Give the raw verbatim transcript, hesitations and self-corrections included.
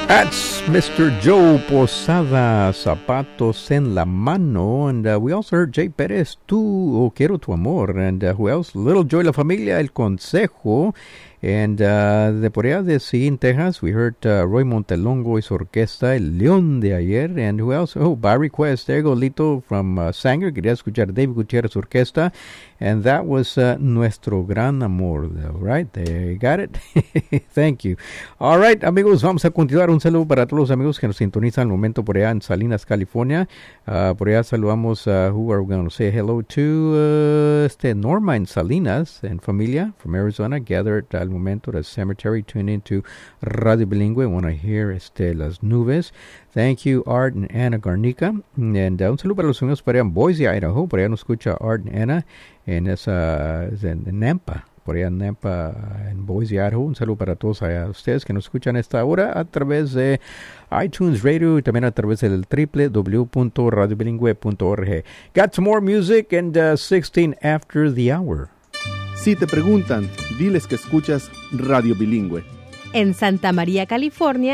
That's Mister Joe Posada, Zapatos en la Mano. And uh, we also heard Jay Perez, Tú o Quiero Tu Amor. And uh, who else? Little Joy La Familia, El Consejo. And uh, de por allá de Seguin, Texas, we heard uh, Roy Montelongo y su orquesta, El León de Ayer. And who else? Oh, by request, there you go, Lito from uh, Sanger. Quería escuchar David Gutierrez Orquesta. And that was uh, Nuestro Gran Amor, though, right? There you got it. Thank you. All right, amigos, vamos a continuar. Un saludo para todos los amigos que nos sintonizan al momento por allá en Salinas, California. Uh, por allá saludamos a, uh, who are we going to say hello to? Uh, este Norma en Salinas and familia from Arizona, gathered al momento at the cemetery, tune into Radio Bilingüe. Want to hear este, Las Nubes. Thank you, Art and Anna Garnica. And uh, un saludo para los amigos por allá en Boise, Idaho. Por allá nos escucha Art and Anna en esa, en, en Nampa. Por allá en Nampa, en Boise, Idaho. Un saludo para todos allá, ustedes que nos escuchan a esta hora a través de iTunes Radio y también a través del w w w punto radio bilingüe punto org. Got some more music and uh, sixteen after the hour. Si te preguntan, diles que escuchas Radio Bilingüe. En Santa María, California,